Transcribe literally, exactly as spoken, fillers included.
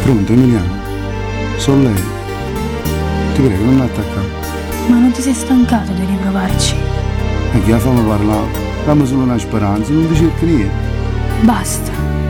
Pronto Emiliano? Sono lei. Ti prego, non mi attaccare. Ma non ti sei stancato di riprovarci? E che la fammi parlare? Dammi solo una speranza, non ti cerchi niente. Basta.